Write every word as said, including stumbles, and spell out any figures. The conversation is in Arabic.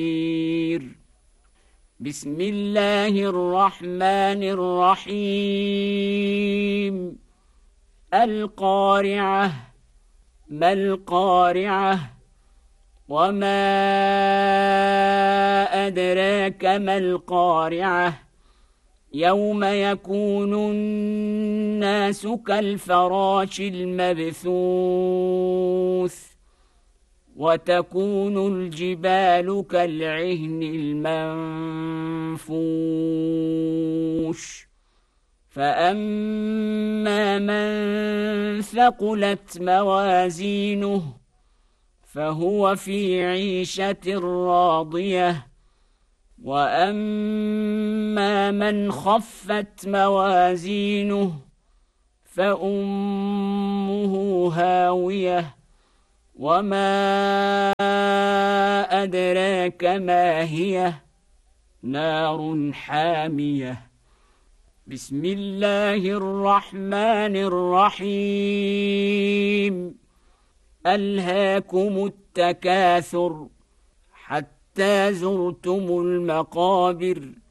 بسم الله الرحمن الرحيم القارعة ما القارعة وما أدراك ما القارعة يوم يكون الناس كالفراش المبثوث وتكون الجبال كالعهن المنفوش فأما من ثقلت موازينه فهو في عيشة راضية وأما من خفت موازينه فأمه هاوية وما أدراك ما هي نار حامية بسم الله الرحمن الرحيم ألهاكم التكاثر حتى زرتم المقابر